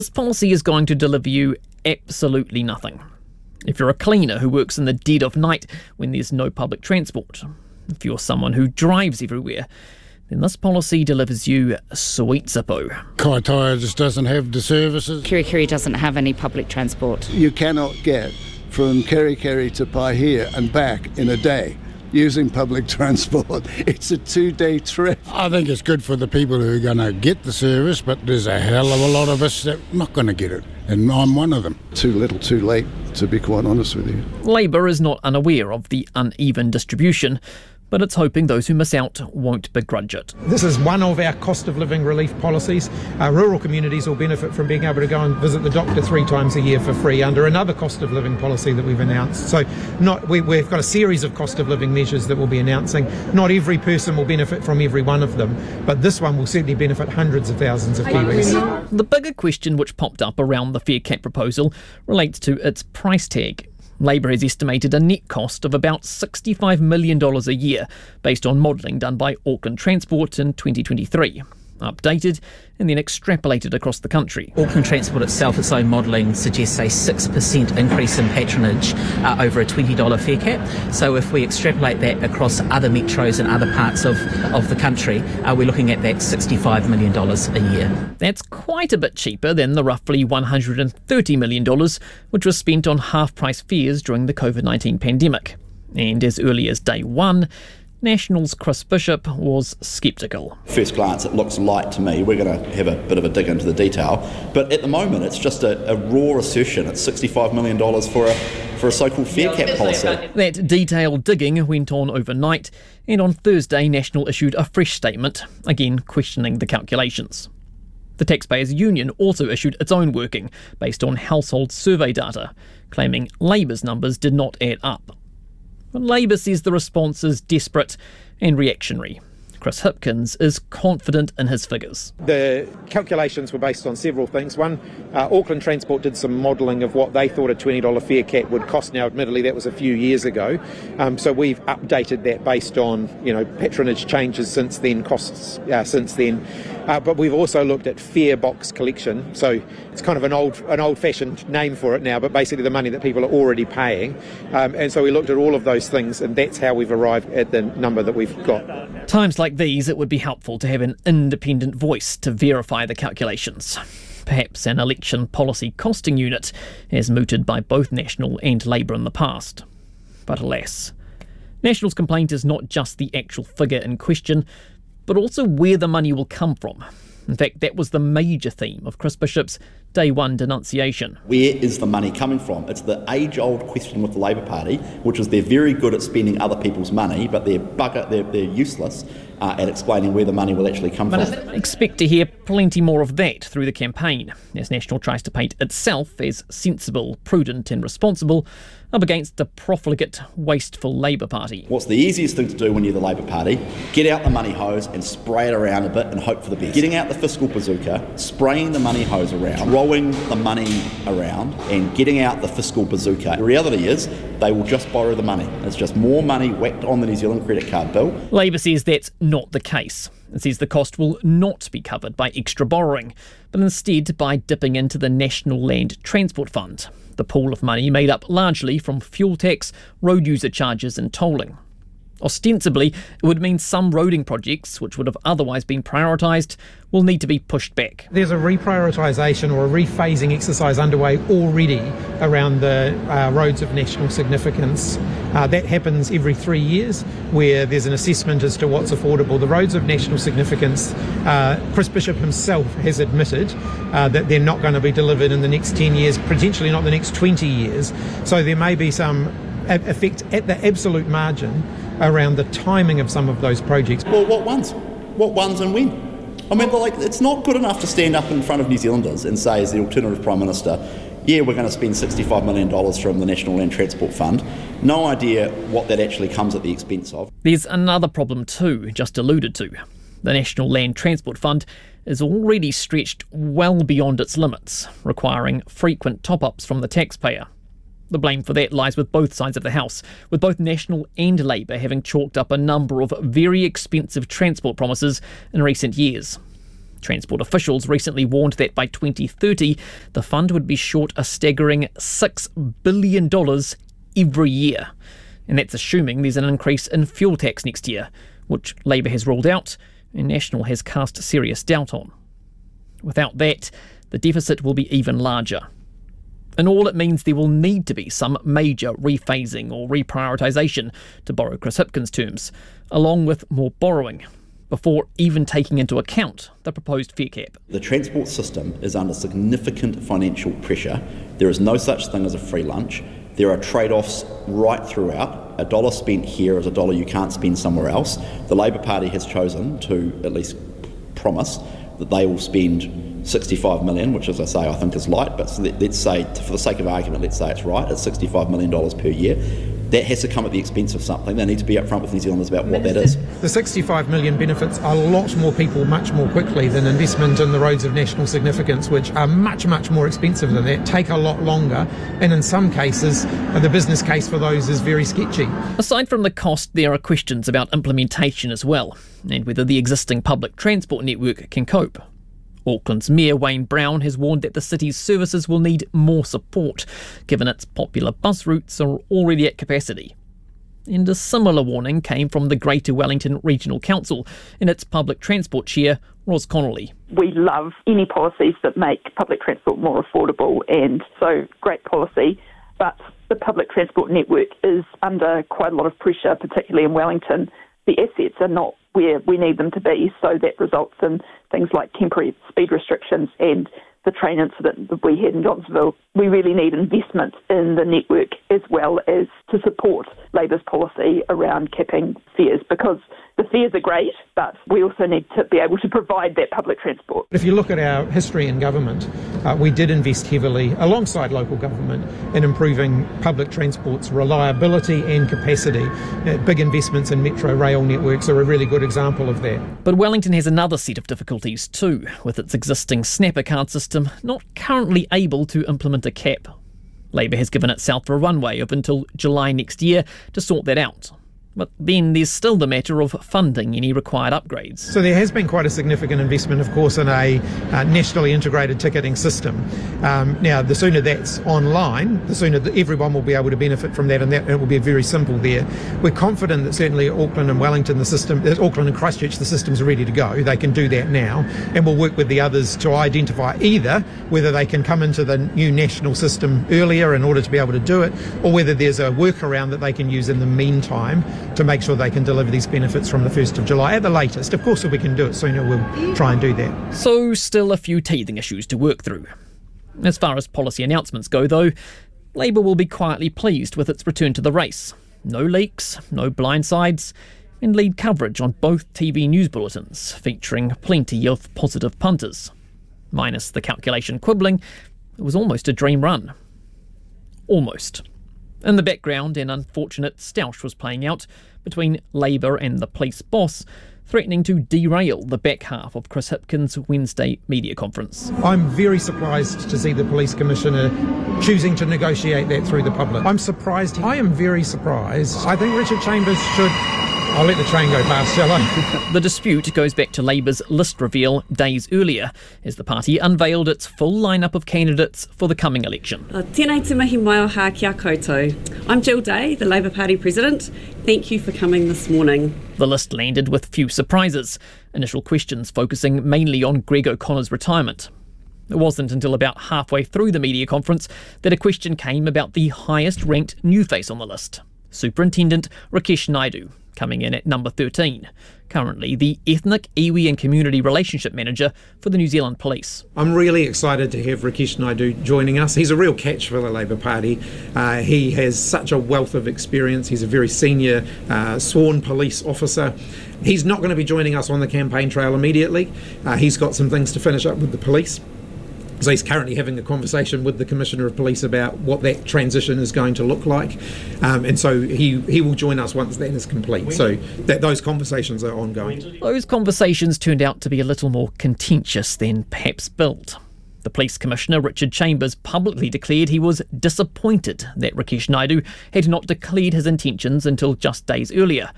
This policy is going to deliver you absolutely nothing. If you're a cleaner who works in the dead of night when there's no public transport, if you're someone who drives everywhere, then this policy delivers you sweet zippo. Kaitaia just doesn't have the services. Kerikeri doesn't have any public transport. You cannot get from Kerikeri to Paihia and back in a day using public transport. It's a 2-day trip. I think it's good for the people who are going to get the service, but there's a hell of a lot of us that are not going to get it, and I'm one of them. Too little, too late, to be quite honest with you. Labour is not unaware of the uneven distribution, but it's hoping those who miss out won't begrudge it. This is one of our cost of living relief policies. Rural communities will benefit from being able to go and visit the doctor 3 times a year for free under another cost of living policy that we've announced. So we've got a series of cost of living measures that we'll be announcing. Not every person will benefit from every one of them, but this one will certainly benefit hundreds of thousands of Kiwis. The bigger question which popped up around the fare cap proposal relates to its price tag. Labour has estimated a net cost of about $65 million a year based on modelling done by Auckland Transport in 2023, updated and then extrapolated across the country. Auckland Transport itself, its own modelling suggests a 6% increase in patronage over a $20 fare cap. So if we extrapolate that across other metros and other parts of the country, we're looking at that $65 million a year. That's quite a bit cheaper than the roughly $130 million which was spent on half-price fares during the COVID-19 pandemic. And as early as day one, National's Chris Bishop was sceptical. First glance, it looks light to me. We're going to have a bit of a dig into the detail. But at the moment, it's just a raw assertion. It's $65 million for a so-called fare cap policy. That detailed digging went on overnight, and on Thursday, National issued a fresh statement, again questioning the calculations. The Taxpayers Union also issued its own working, based on household survey data, claiming Labour's numbers did not add up. But Labour says the response is desperate and reactionary. Chris Hipkins is confident in his figures. The calculations were based on several things. One, Auckland Transport did some modelling of what they thought a $20 fare cap would cost. Now, admittedly, that was a few years ago. So we've updated that based on, patronage changes since then, costs since then. But we've also looked at fare box collection. So it's kind of an old-fashioned name for it now, but basically the money that people are already paying. And so we looked at all of those things, and that's how we've arrived at the number that we've got. Times like these, it would be helpful to have an independent voice to verify the calculations. Perhaps an election policy costing unit, as mooted by both National and Labour in the past. But alas, National's complaint is not just the actual figure in question, but also where the money will come from. In fact, that was the major theme of Chris Bishop's Day One denunciation. Where is the money coming from? It's the age-old question with the Labour Party, which is they're very good at spending other people's money, but they're useless at explaining where the money will actually come from. Expect to hear plenty more of that through the campaign, as National tries to paint itself as sensible, prudent and responsible, up against the profligate, wasteful Labour Party. What's the easiest thing to do when you're the Labour Party? Get out the money hose and spray it around a bit and hope for the best. Getting out the fiscal bazooka, spraying the money hose around, throwing the money around and getting out the fiscal bazooka. The reality is they will just borrow the money. It's just more money whacked on the New Zealand credit card bill. Labour says that's not the case. It says the cost will not be covered by extra borrowing, but instead by dipping into the National Land Transport Fund, the pool of money made up largely from fuel tax, road user charges and tolling. Ostensibly, it would mean some roading projects, which would have otherwise been prioritised, will need to be pushed back. There's a reprioritisation or a rephasing exercise underway already around the roads of national significance. That happens every 3 years, where there's an assessment as to what's affordable. The roads of national significance, Chris Bishop himself has admitted that they're not going to be delivered in the next 10 years, potentially not the next 20 years. So there may be some effect at the absolute margin around the timing of some of those projects. Well, what ones? What ones and when? I mean, it's not good enough to stand up in front of New Zealanders and say, as the alternative Prime Minister, yeah, we're going to spend $65 million from the National Land Transport Fund. No idea what that actually comes at the expense of. There's another problem too, just alluded to. The National Land Transport Fund is already stretched well beyond its limits, requiring frequent top-ups from the taxpayer. The blame for that lies with both sides of the House, with both National and Labour having chalked up a number of very expensive transport promises in recent years. Transport officials recently warned that by 2030, the fund would be short a staggering $6 billion every year. And that's assuming there's an increase in fuel tax next year, which Labour has ruled out and National has cast serious doubt on. Without that, the deficit will be even larger. And all it means there will need to be some major rephasing or reprioritisation, to borrow Chris Hipkins' terms, along with more borrowing, before even taking into account the proposed fare cap. The transport system is under significant financial pressure. There is no such thing as a free lunch. There are trade-offs right throughout. A dollar spent here is a dollar you can't spend somewhere else. The Labour Party has chosen to at least promise that they will spend 65 million, which, as I say, I think is light, but let's say, for the sake of argument, let's say it's right, it's $65 million per year. That has to come at the expense of something. They need to be upfront with New Zealanders about what that is. The 65 million benefits a lot more people much more quickly than investment in the roads of national significance, which are much, much more expensive than that, take a lot longer, and in some cases, the business case for those is very sketchy. Aside from the cost, there are questions about implementation as well, and whether the existing public transport network can cope. Auckland's Mayor Wayne Brown has warned that the city's services will need more support, given its popular bus routes are already at capacity. And a similar warning came from the Greater Wellington Regional Council and its public transport chair, Ros Connolly. We love any policies that make public transport more affordable, and so great policy, but the public transport network is under quite a lot of pressure, particularly in Wellington. The assets are not where we need them to be, so that results in things like temporary speed restrictions and the train incident that we had in Johnsonville. We really need investment in the network as well as to support Labour's policy around capping fares, because the fares are great, but we also need to be able to provide that public transport. If you look at our history in government, we did invest heavily alongside local government in improving public transport's reliability and capacity. Big investments in metro rail networks are a really good example of that. But Wellington has another set of difficulties too, with its existing snapper card system not currently able to implement a cap. Labour has given itself a runway of until July next year to sort that out. But then there's still the matter of funding any required upgrades. So there has been quite a significant investment, of course, in a nationally integrated ticketing system. Now, the sooner that's online, the sooner everyone will be able to benefit from that, and it will be very simple there. We're confident that certainly Auckland and Wellington, Auckland and Christchurch, the system's ready to go. They can do that now, and we'll work with the others to identify either whether they can come into the new national system earlier in order to be able to do it, or whether there's a workaround that they can use in the meantime to make sure they can deliver these benefits from the 1st of July at the latest. Of course, if we can do it sooner, we'll try and do that. So still a few teething issues to work through. As far as policy announcements go, though, Labour will be quietly pleased with its return to the race. No leaks, no blindsides, and lead coverage on both TV news bulletins, featuring plenty of positive punters. Minus the calculation quibbling, it was almost a dream run. Almost. In the background, an unfortunate stoush was playing out between Labour and the police boss, threatening to derail the back half of Chris Hipkins' Wednesday media conference. I'm very surprised to see the Police Commissioner choosing to negotiate that through the public. I'm surprised. I am very surprised. I think Richard Chambers should... I'll let the train go past, shall I? The dispute goes back to Labour's list reveal days earlier, as the party unveiled its full lineup of candidates for the coming election. Tēnei te mihi mai o hā kia koutou. I'm Jill Day, the Labour Party President. Thank you for coming this morning. The list landed with few surprises, initial questions focusing mainly on Greg O'Connor's retirement. It wasn't until about halfway through the media conference that a question came about the highest-ranked new face on the list, Superintendent Rakesh Naidu, coming in at number 13, currently the Ethnic, Iwi and Community Relationship Manager for the New Zealand Police. I'm really excited to have Rakesh Naidu joining us. He's a real catch for the Labour Party. He has such a wealth of experience. He's a very senior sworn police officer. He's not going to be joining us on the campaign trail immediately. He's got some things to finish up with the police. So he's currently having a conversation with the Commissioner of Police about what that transition is going to look like. And so he will join us once that is complete. So those conversations are ongoing. Those conversations turned out to be a little more contentious than perhaps billed. The Police Commissioner, Richard Chambers, publicly declared he was disappointed that Rakesh Naidu had not declared his intentions until just days earlier.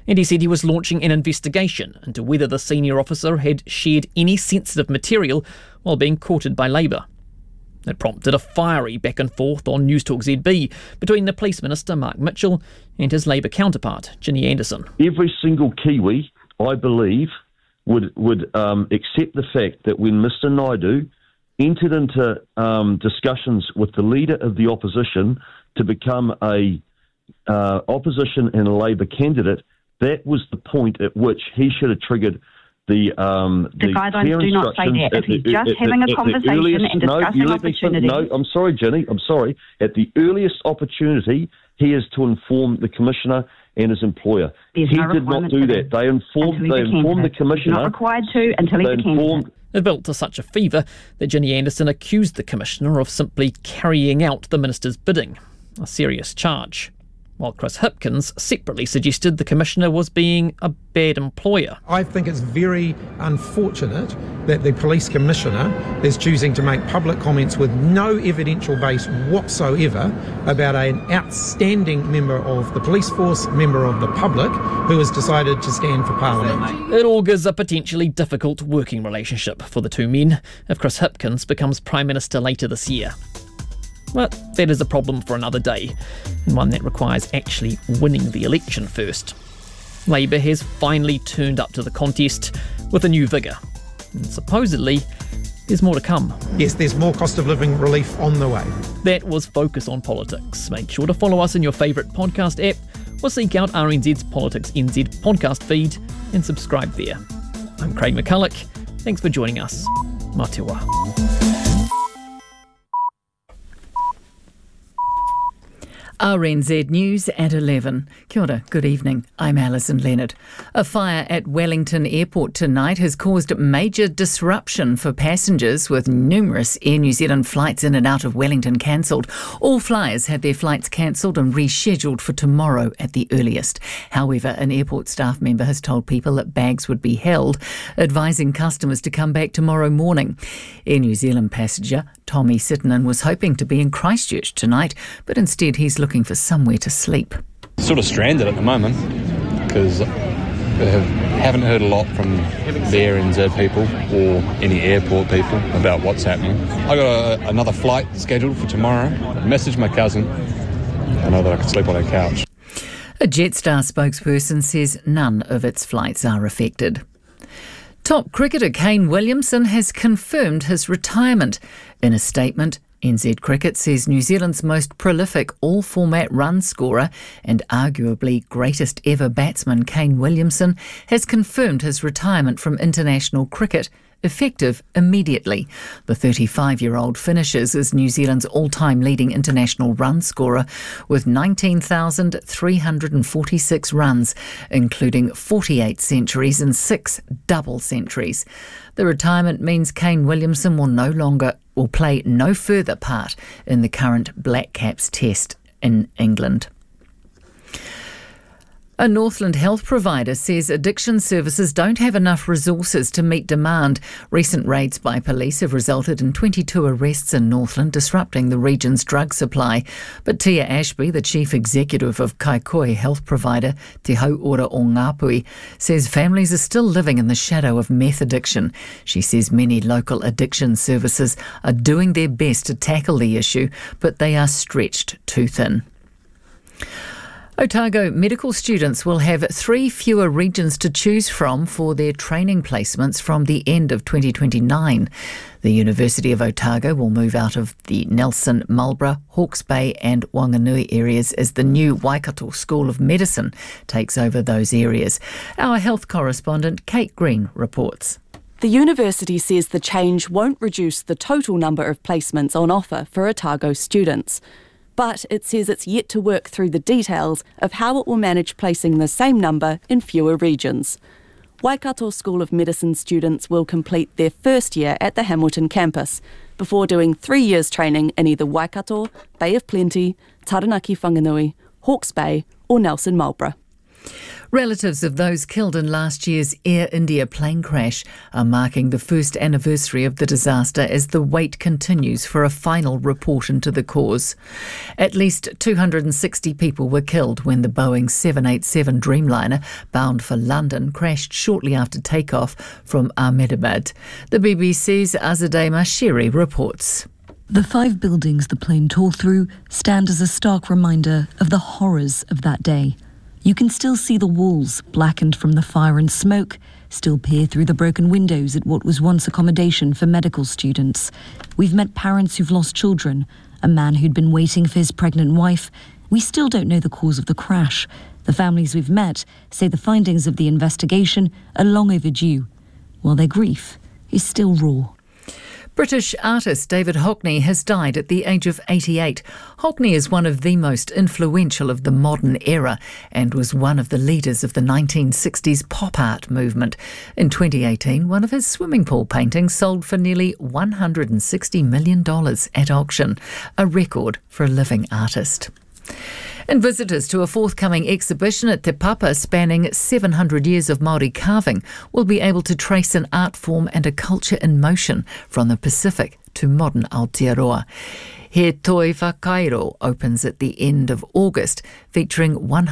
and he said he was launching an investigation into whether the senior officer had shared any sensitive material while being courted by Labour. It prompted a fiery back and forth on Newstalk ZB between the Police Minister Mark Mitchell and his Labour counterpart, Ginny Anderson. Every single Kiwi, I believe, would accept the fact that when Mr Naidu entered into discussions with the leader of the opposition to become a opposition and a Labour candidate, that was the point at which he should have triggered the guidelines do not say that. If he's just having a conversation and discussing opportunities. No, I'm sorry, Jenny. I'm sorry. At the earliest opportunity, he is to inform the Commissioner and his employer. He did not do that. They informed the Commissioner. He's not required to until he's a candidate. It built to such a fever that Ginny Anderson accused the Commissioner of simply carrying out the Minister's bidding, a serious charge, while Chris Hipkins separately suggested the Commissioner was being a bad employer. I think it's very unfortunate that the Police Commissioner is choosing to make public comments with no evidential base whatsoever about an outstanding member of the police force, member of the public, who has decided to stand for Parliament. It augurs a potentially difficult working relationship for the two men if Chris Hipkins becomes Prime Minister later this year. But that is a problem for another day, and one that requires actually winning the election first. Labour has finally turned up to the contest with a new vigour, and supposedly there's more to come. Yes, there's more cost of living relief on the way. That was Focus on Politics. Make sure to follow us in your favourite podcast app or seek out RNZ's Politics NZ podcast feed and subscribe there. I'm Craig McCulloch. Thanks for joining us. Mā te wā. RNZ News at 11. Kia ora, good evening. I'm Alison Leonard. A fire at Wellington Airport tonight has caused major disruption for passengers, with numerous Air New Zealand flights in and out of Wellington cancelled. All flyers had their flights cancelled and rescheduled for tomorrow at the earliest. However, an airport staff member has told people that bags would be held, advising customers to come back tomorrow morning. Air New Zealand passenger Tommy Sittinen was hoping to be in Christchurch tonight, but instead he's looking for somewhere to sleep. Sort of stranded at the moment because we haven't heard a lot from the RNZ people or any airport people about what's happening. I got another flight scheduled for tomorrow. I messaged my cousin. I know that I could sleep on her couch. A Jetstar spokesperson says none of its flights are affected. Top cricketer Kane Williamson has confirmed his retirement. In a statement, NZ Cricket says New Zealand's most prolific all-format run scorer and arguably greatest ever batsman Kane Williamson has confirmed his retirement from international cricket, effective immediately. The 35-year-old finishes as New Zealand's all-time leading international run scorer with 19,346 runs, including 48 centuries and 6 double centuries. The retirement means Kane Williamson will play no further part in the current Black Caps test in England. A Northland health provider says addiction services don't have enough resources to meet demand. Recent raids by police have resulted in 22 arrests in Northland, disrupting the region's drug supply. But Tia Ashby, the chief executive of Kaikohe health provider Te Hauora o Ngāpui, says families are still living in the shadow of meth addiction. She says many local addiction services are doing their best to tackle the issue, but they are stretched too thin. Otago medical students will have 3 fewer regions to choose from for their training placements from the end of 2029. The University of Otago will move out of the Nelson, Marlborough, Hawke's Bay and Wanganui areas as the new Waikato School of Medicine takes over those areas. Our health correspondent Kate Green reports. The university says the change won't reduce the total number of placements on offer for Otago students. But it says it's yet to work through the details of how it will manage placing the same number in fewer regions. Waikato School of Medicine students will complete their first year at the Hamilton campus before doing 3 years training in either Waikato, Bay of Plenty, Taranaki Whanganui, Hawke's Bay or Nelson Marlborough. Relatives of those killed in last year's Air India plane crash are marking the first anniversary of the disaster as the wait continues for a final report into the cause. At least 260 people were killed when the Boeing 787 Dreamliner, bound for London, crashed shortly after takeoff from Ahmedabad. The BBC's Azadeh Mashiri reports. The 5 buildings the plane tore through stand as a stark reminder of the horrors of that day. You can still see the walls, blackened from the fire and smoke, still peer through the broken windows at what was once accommodation for medical students. We've met parents who've lost children, a man who'd been waiting for his pregnant wife. We still don't know the cause of the crash. The families we've met say the findings of the investigation are long overdue, while their grief is still raw. British artist David Hockney has died at the age of 88. Hockney is one of the most influential of the modern era and was one of the leaders of the 1960s pop art movement. In 2018, one of his swimming pool paintings sold for nearly $160 million at auction, a record for a living artist. And visitors to a forthcoming exhibition at Te Papa spanning 700 years of Māori carving will be able to trace an art form and a culture in motion from the Pacific to modern Aotearoa. He Toi Whakairo opens at the end of August, featuring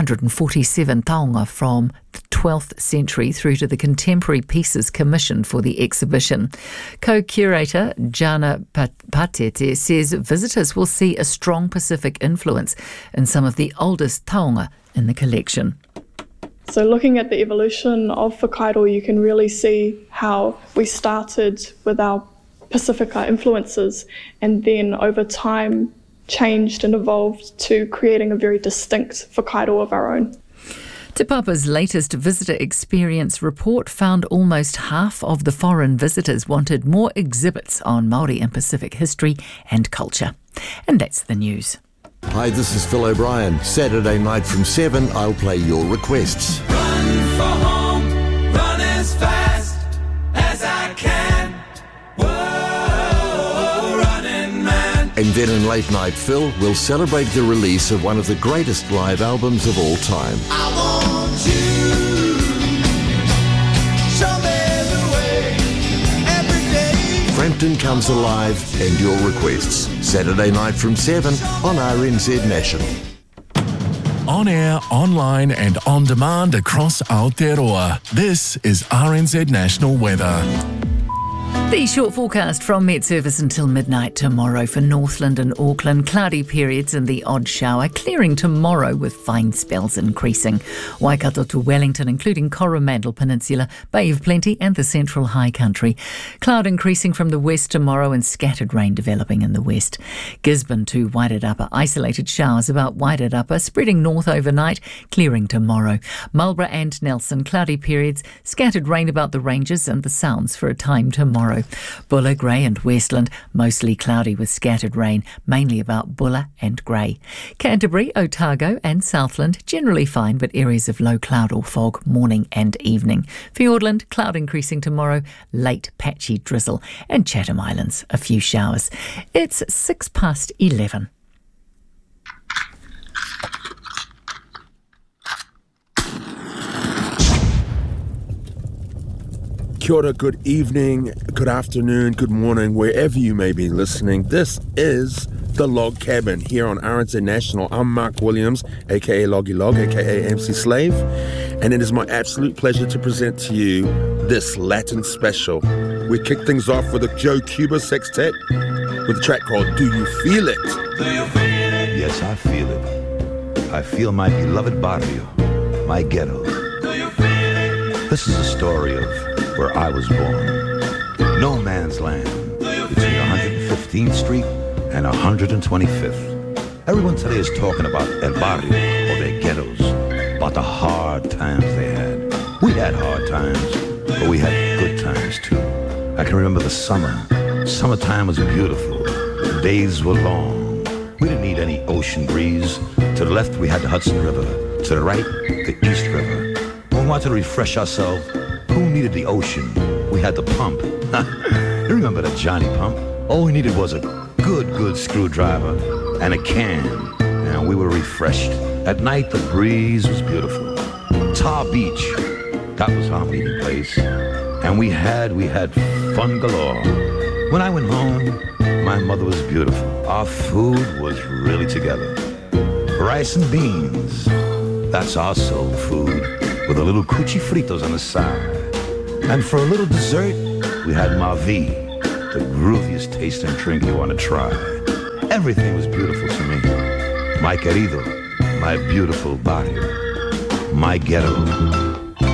147 taonga from the 12th century through to the contemporary pieces commissioned for the exhibition. Co-curator Jana Patete says visitors will see a strong Pacific influence in some of the oldest taonga in the collection. So looking at the evolution of Whakairo, you can really see how we started with our Pacifica influences and then over time changed and evolved to creating a very distinct Whakairo of our own. Te Papa's latest visitor experience report found almost half of the foreign visitors wanted more exhibits on Māori and Pacific history and culture. And that's the news. Hi, this is Phil O'Brien. Saturday night from 7, I'll play your requests. Run for home, run as fast as I can. And then in Late Night Phil, we'll celebrate the release of one of the greatest live albums of all time. I want you, show me the way, every day. Frampton Comes Alive and your requests. Saturday night from 7 on RNZ National. On air, online and on demand across Aotearoa. This is RNZ National Weather. The short forecast from Met Service until midnight tomorrow for Northland and Auckland. Cloudy periods and the odd shower. Clearing tomorrow with fine spells increasing. Waikato to Wellington, including Coromandel Peninsula, Bay of Plenty and the Central High Country. Cloud increasing from the west tomorrow and scattered rain developing in the west. Gisborne to Wairarapa. Isolated showers about Wairarapa, spreading north overnight. Clearing tomorrow. Marlborough and Nelson. Cloudy periods. Scattered rain about the ranges and the sounds for a time tomorrow. Bulla, Grey and Westland, mostly cloudy with scattered rain, mainly about Bulla and Grey. Canterbury, Otago and Southland, generally fine but areas of low cloud or fog morning and evening. Fiordland, cloud increasing tomorrow, late patchy drizzle. And Chatham Islands, a few showers. It's 11:06. Kia ora, good evening, good afternoon, good morning, wherever you may be listening. This is The Log Cabin here on RNZ National. I'm Mark Williams, aka Loggy Log, aka MC Slave, and it is my absolute pleasure to present to you this Latin special. We kick things off with a Joe Cuba sextet with a track called Do You Feel It? Do you feel it? Yes, I feel it. I feel my beloved barrio, my ghetto. Do you feel it? This is a story of where I was born. No man's land between 115th Street and 125th. Everyone today is talking about El Barrio or their ghettos, about the hard times they had. We had hard times, but we had good times too. I can remember the summer. Summertime was beautiful. The days were long. We didn't need any ocean breeze. To the left, we had the Hudson River. To the right, the East River. When we wanted to refresh ourselves, who needed the ocean? We had the pump. You remember the Johnny pump? All we needed was a good screwdriver and a can, and we were refreshed. At night, the breeze was beautiful. Tar Beach. That was our meeting place. And we had fun galore. When I went home, my mother was beautiful. Our food was really together. Rice and beans, that's our soul food, with a little cuchi fritos on the side. And for a little dessert, we had Mavi, the grooviest tasting drink you want to try. Everything was beautiful to me. My querido, my beautiful body, my ghetto.